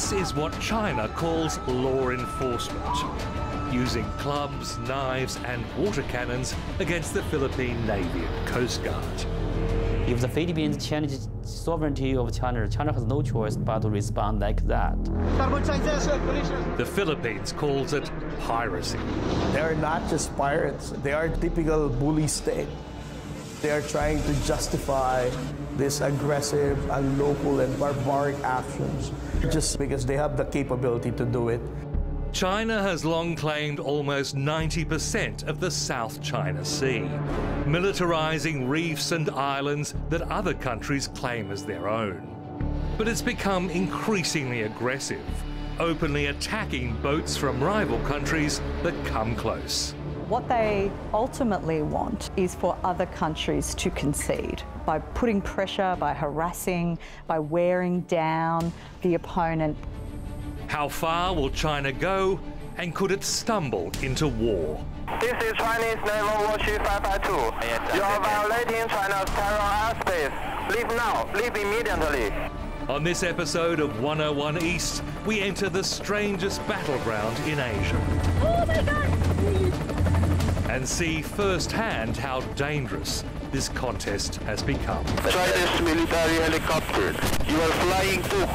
This is what China calls law enforcement, using clubs, knives and water cannons against the Philippine Navy and Coast Guard. If the Philippines challenges sovereignty of China, China has no choice but to respond like that. The Philippines calls it piracy. They are not just pirates, they are typical bully state. They are trying to justify this aggressive, unlawful and barbaric actions just because they have the capability to do it. China has long claimed almost 90% of the South China Sea, militarizing reefs and islands that other countries claim as their own. But it's become increasingly aggressive, openly attacking boats from rival countries that come close. What they ultimately want is for other countries to concede by putting pressure, by harassing, by wearing down the opponent. How far will China go, and could it stumble into war? This is Chinese Naval Warship 552. You are violating China's territorial airspace. Leave now. Leave immediately. On this episode of 101 East, we enter the strangest battleground in Asia. Oh my God! And see firsthand how dangerous this contest has become. Chinese military helicopter. You are flying too